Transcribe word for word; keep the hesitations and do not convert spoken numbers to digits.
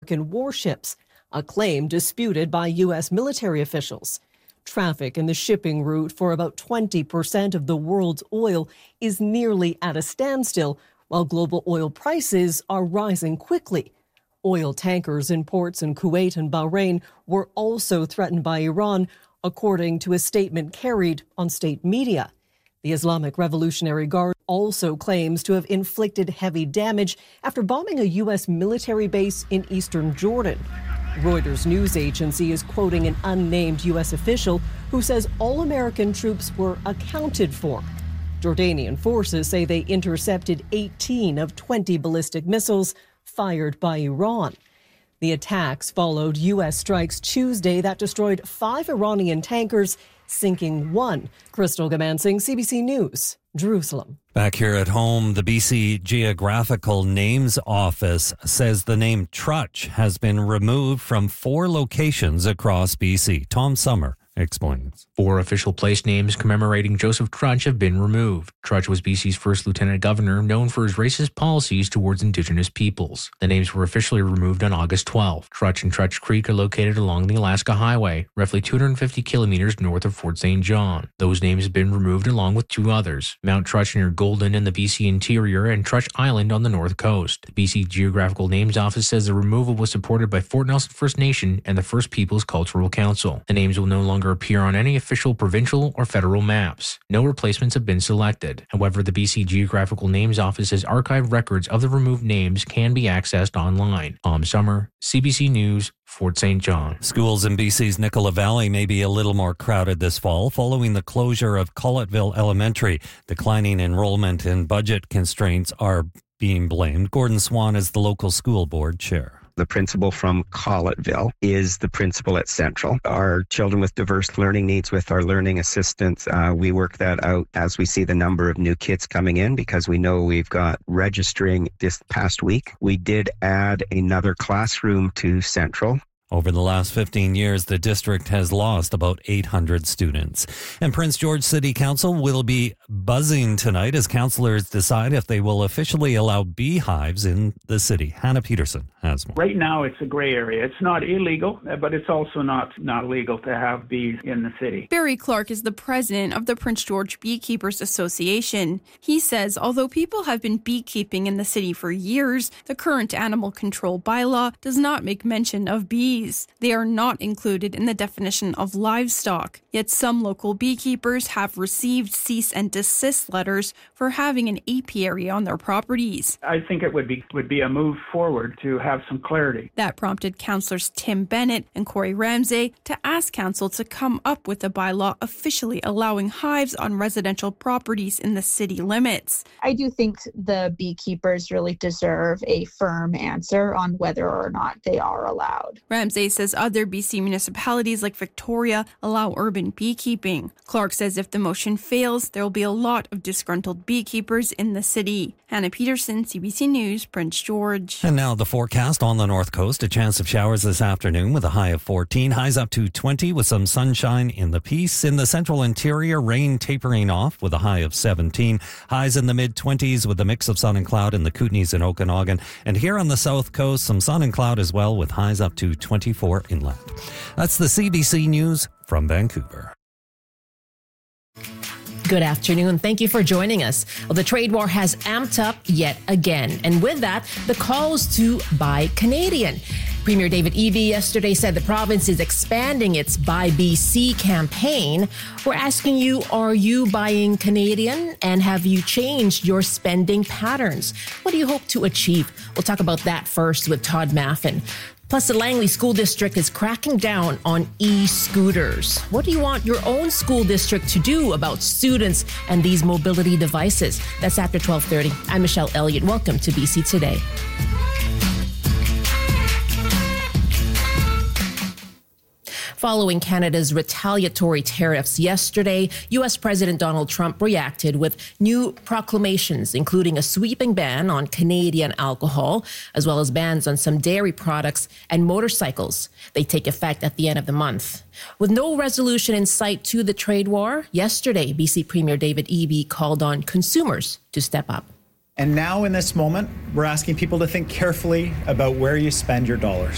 American warships, a claim disputed by U S military officials. Traffic in the shipping route for about twenty percent of the world's oil is nearly at a standstill, while global oil prices are rising quickly. Oil tankers in ports in Kuwait and Bahrain were also threatened by Iran, according to a statement carried on state media. The Islamic Revolutionary Guard also claims to have inflicted heavy damage after bombing a U S military base in eastern Jordan. Reuters news agency is quoting an unnamed U S official who says all American troops were accounted for. Jordanian forces say they intercepted eighteen of twenty ballistic missiles fired by Iran. The attacks followed U S strikes Tuesday that destroyed five Iranian tankers, sinking one. Crystal Gamansing, C B C News, Jerusalem. Back here at home, the B C Geographical Names Office says the name Trutch has been removed from four locations across B C. Tom Summer explains. Four official place names commemorating Joseph Trutch have been removed. Trutch was B C's first lieutenant governor, known for his racist policies towards Indigenous peoples. The names were officially removed on August twelfth. Trutch and Trutch Creek are located along the Alaska Highway, roughly two hundred fifty kilometers north of Fort Saint John. Those names have been removed along with two others, Mount Trutch near Golden in the B C interior and Trutch Island on the north coast. The B C Geographical Names Office says the removal was supported by Fort Nelson First Nation and the First Peoples Cultural Council. The names will no longer appear on any official provincial or federal maps. No replacements have been selected. However, the B C Geographical Names Office says archived records of the removed names can be accessed online. Tom Summer, C B C News, Fort Saint John. Schools in B C's Nicola Valley may be a little more crowded this fall following the closure of Collettville Elementary. Declining enrollment and budget constraints are being blamed. Gordon Swan is the local school board chair. The principal from Collettville is the principal at Central. Our children with diverse learning needs, with our learning assistants, uh, we work that out as we see the number of new kids coming in because we know we've got registering this past week. We did add another classroom to Central. Over the last fifteen years, the district has lost about eight hundred students. And Prince George City Council will be buzzing tonight as councillors decide if they will officially allow beehives in the city. Hannah Peterson has more. Right now, it's a gray area. It's not illegal, but it's also not, not legal to have bees in the city. Barry Clark is the president of the Prince George Beekeepers Association. He says although people have been beekeeping in the city for years, the current animal control bylaw does not make mention of bees. They are not included in the definition of livestock. Yet some local beekeepers have received cease and desist letters for having an apiary on their properties. I think it would be would be a move forward to have some clarity. That prompted councillors Tim Bennett and Corey Ramsay to ask council to come up with a bylaw officially allowing hives on residential properties in the city limits. I do think the beekeepers really deserve a firm answer on whether or not they are allowed. Ramsay says other B C municipalities like Victoria allow urban beekeeping. Clark says if the motion fails, there will be a lot of disgruntled beekeepers in the city. Hannah Peterson, C B C News, Prince George. And now the forecast on the north coast. A chance of showers this afternoon with a high of fourteen. Highs up to twenty with some sunshine in the Peace. In the central interior, rain tapering off with a high of seventeen. Highs in the mid-twenties with a mix of sun and cloud in the Kootenays and Okanagan. And here on the south coast, some sun and cloud as well with highs up to twenty-four inland. That's the C B C News from Vancouver. Good afternoon. Thank you for joining us. Well, the trade war has amped up yet again. And with that, the calls to buy Canadian. Premier David Eby yesterday said the province is expanding its Buy B C campaign. We're asking you, are you buying Canadian? And have you changed your spending patterns? What do you hope to achieve? We'll talk about that first with Todd Maffin. Plus, the Langley School District is cracking down on e-scooters. What do you want your own school district to do about students and these mobility devices? That's after twelve thirty. I'm Michelle Elliott. Welcome to B C Today. Following Canada's retaliatory tariffs yesterday, U S President Donald Trump reacted with new proclamations, including a sweeping ban on Canadian alcohol, as well as bans on some dairy products and motorcycles. They take effect at the end of the month. With no resolution in sight to the trade war, yesterday, B C Premier David Eby called on consumers to step up. And now in this moment, we're asking people to think carefully about where you spend your dollars.